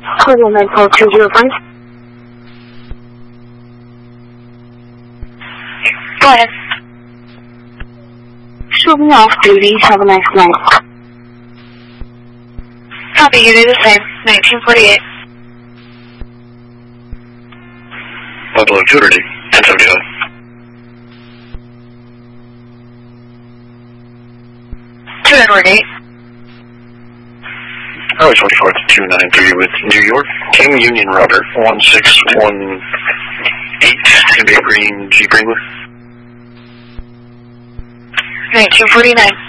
Hotel 94205. Go ahead. Show me off duty. Have a nice night. Copy, you do the same. 1948. Buffalo 208, 1075. Edward 8. Highway 24 293 with New York. King Union Router 1618. Gonna be a green Jeep Wrangler. 1949.